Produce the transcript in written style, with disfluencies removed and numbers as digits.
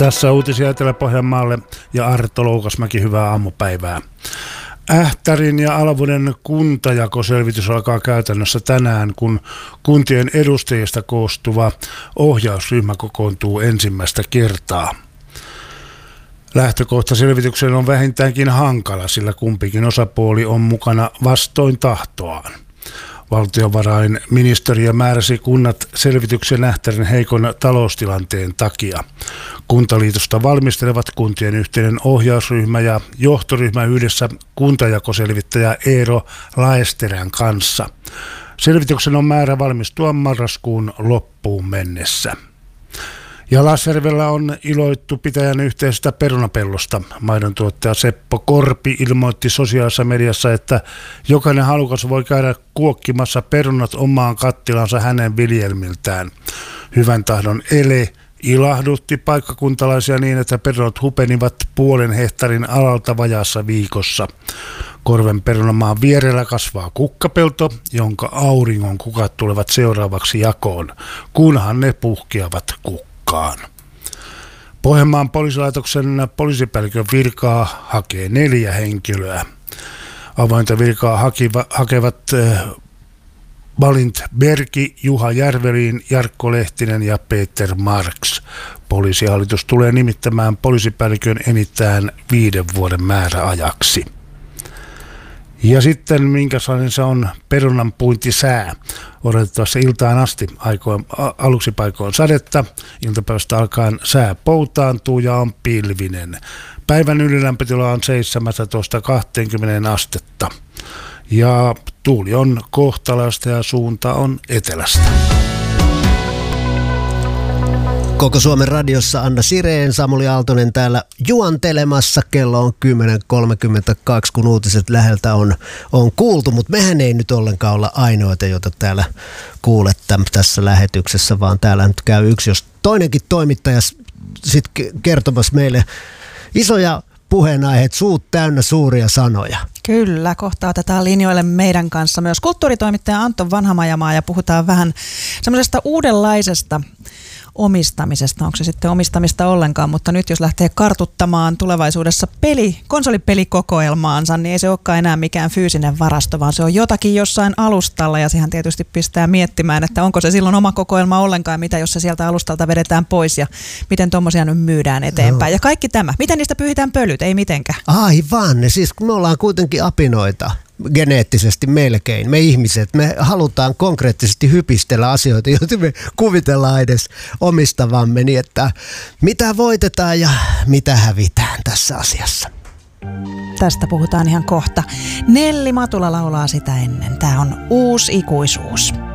Tässä uutisia Etelä-Pohjanmaalle ja Arto Loukasmäki, hyvää aamupäivää. Ähtärin ja Alvuuden kuntajakoselvitys alkaa käytännössä tänään, kun kuntien edustajista koostuva ohjausryhmä kokoontuu ensimmäistä kertaa. Lähtökohta selvitykseen on vähintäänkin hankala, sillä kumpikin osapuoli on mukana vastoin tahtoaan. Valtiovarainministeriö määräsi kunnat selvityksen Ähtärin heikon taloustilanteen takia. Kuntaliitosta valmistelevat kuntien yhteinen ohjausryhmä ja johtoryhmä yhdessä kuntajakoselvittäjä Eero Laesterän kanssa. Selvityksen on määrä valmistua marraskuun loppuun mennessä. Jalasjärvellä on iloittu pitäjän yhteisestä perunapellosta. Maidontuottaja Seppo Korpi ilmoitti sosiaalisessa mediassa, että jokainen halukas voi käydä kuokkimassa perunat omaan kattilansa hänen viljelmiltään. Hyvän tahdon ele ilahdutti paikkakuntalaisia niin, että perunat hupenivat 0,5 hehtaarin alalta vajaassa viikossa. Korven perunamaan vierellä kasvaa kukkapelto, jonka auringon kukat tulevat seuraavaksi jakoon, kunhan ne puhkeavat kukkaan. Pohjanmaan poliisilaitoksen poliisipäällikön virkaa hakee 4 henkilöä. Avointa virkaa hakevat Balint Bergi, Juha Järvelin, Jarkko Lehtinen ja Peter Marks. Poliisihallitus tulee nimittämään poliisipäällikön enintään 5 vuoden määräajaksi. Ja sitten minkälainen se on perunanpuintisää. Odotettavasti iltaan asti aluksi paikoin sadetta. Iltapäivästä alkaen sää poutaantuu ja on pilvinen. Päivän ylilämpötila on 17-20 astetta. Ja tuuli on kohtalaista ja suunta on etelästä. Koko Suomen radiossa Anna Sireen, Samuli Aaltonen täällä juontelemassa. Kello on 10.32, kun uutiset läheltä on kuultu, mutta mehän ei nyt ollenkaan olla ainoita, joita täällä kuulette tässä lähetyksessä, vaan täällä nyt käy yksi, jos toinenkin toimittaja sitten kertomassa meille isoja puheenaiheet, suut täynnä suuria sanoja. Kyllä, kohta otetaan linjoille meidän kanssa myös kulttuuritoimittaja Anton Vanhamajamaa ja puhutaan vähän semmoisesta uudenlaisesta omistamisesta. Onko se sitten omistamista ollenkaan, mutta nyt jos lähtee kartuttamaan tulevaisuudessa konsolipelikokoelmaansa, niin ei se olekaan enää mikään fyysinen varasto, vaan se on jotakin jossain alustalla ja sehän tietysti pistää miettimään, että onko se silloin oma kokoelma ollenkaan, mitä jos se sieltä alustalta vedetään pois ja miten tommosia nyt myydään eteenpäin. Ja kaikki tämä, miten niistä pyyhitään pölyt, ei mitenkään. Aivan, siis me ollaan kuitenkin apinoita. Geneettisesti melkein. Me ihmiset, me halutaan konkreettisesti hypistellä asioita, joita me kuvitellaan edes omistavamme, niin että mitä voitetaan ja mitä hävitään tässä asiassa. Tästä puhutaan ihan kohta. Nelli Matula laulaa sitä ennen. Tämä on Uusi ikuisuus.